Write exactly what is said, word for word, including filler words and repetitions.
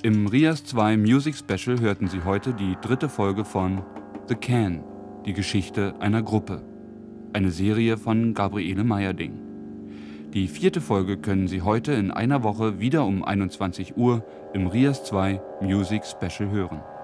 Im RIAS zwei Music Special hörten Sie heute die dritte Folge von The Can, die Geschichte einer Gruppe. Eine Serie von Gabriele Meyerding. Die vierte Folge können Sie heute in einer Woche wieder um einundzwanzig Uhr im RIAS zwei Music Special hören.